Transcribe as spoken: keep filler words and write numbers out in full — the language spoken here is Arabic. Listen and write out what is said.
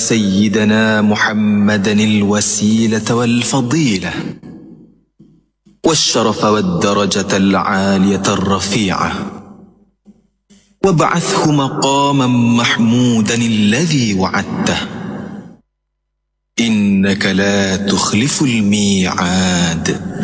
سيدنا محمدا الوسيلة والفضيلة والشرف والدرجة العالية الرفيعة، وابعثه مقاما محمودا الذي وعدته، إنك لا تخلف الميعاد.